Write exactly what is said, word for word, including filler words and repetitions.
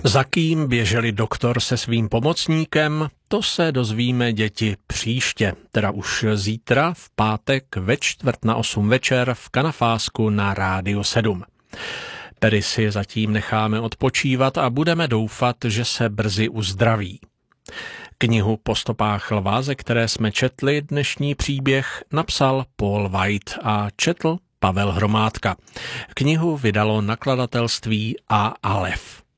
Za kým běželi doktor se svým pomocníkem, to se dozvíme děti příště, teda už zítra v pátek ve čtvrt na osm večer v Kanafásku na Rádiu sedm. Tedy si zatím necháme odpočívat a budeme doufat, že se brzy uzdraví. Knihu Po stopách lva, ze které jsme četli dnešní příběh, napsal Paul White a četl Pavel Hromádka. Knihu vydalo nakladatelství A. Alef.